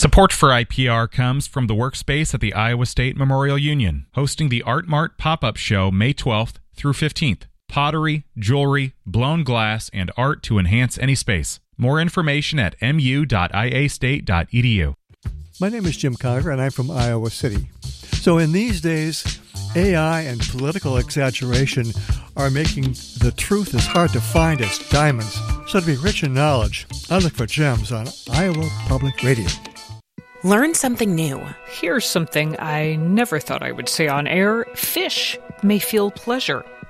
Support for IPR comes from the Workspace at the Iowa State Memorial Union, hosting the Art Mart pop-up show May 12th through 15th. Pottery, jewelry, blown glass, and art to enhance any space. More information at mu.iastate.edu. My name is Jim Conger, and I'm from Iowa City. So in these days, AI and political exaggeration are making the truth as hard to find as diamonds. So to be rich in knowledge, I look for gems on Iowa Public Radio. Learn something new. Here's something I never thought I would say on air. Fish may feel pleasure.